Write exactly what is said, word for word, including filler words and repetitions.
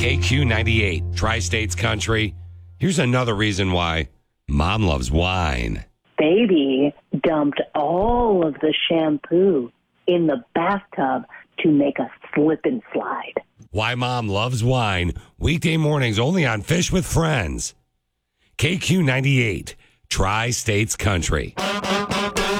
K Q ninety-eight, Tri-States Country. Here's another reason why Mom loves wine. Baby dumped all of the shampoo in the bathtub to make a slip and slide. Why Mom loves wine. Weekday mornings only on Fish with Friends. K Q ninety-eight, Tri-States Country.